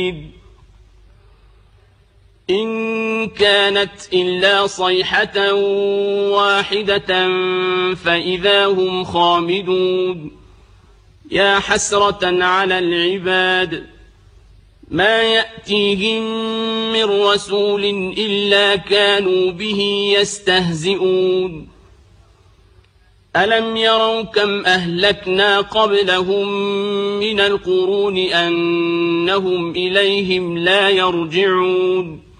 إن كانت إلا صيحة واحدة فإذا هم خامدون يا حسرة على العباد ما يأتيهم من رسول إلا كانوا به يستهزئون ألم يروا كم أهلكنا قبلهم من القرون أنهم إليهم لا يرجعون